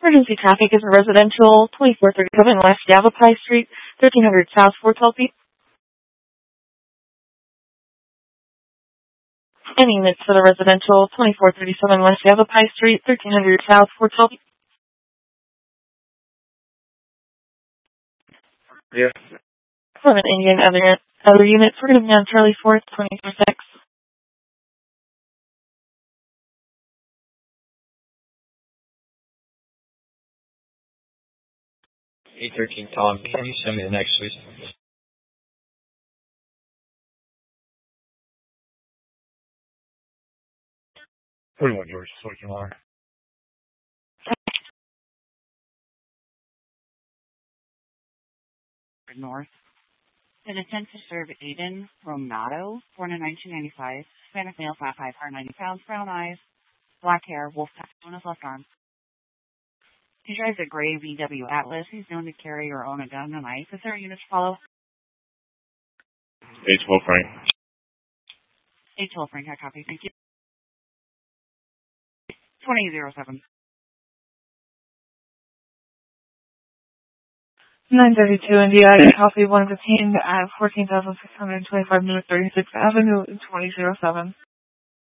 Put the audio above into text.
Emergency traffic is a residential 2437 West Yavapai Street, 1300 South, Fort Tulpe. Any units for the residential 2437 West Yavapai Street, 1300 South, Fort Tulpe. Yes. From an Indian other units, we're going to be on Charlie 4th, 2026. 813 Tom, can you send me the next, please? 41 George, Soykin Line. North. An intent to serve Aiden Romado, born in 1995, Hispanic male, 5'5", 190 pounds, brown eyes, black hair, wolf tattoo on his left arm. He drives a gray VW Atlas. He's known to carry or own a gun and a knife. Is there a unit to follow? 812 Frank. 812 Frank, I copy. Thank you. 2007. 932 India, copy 115 at 14,625 North 36th Avenue, 2007.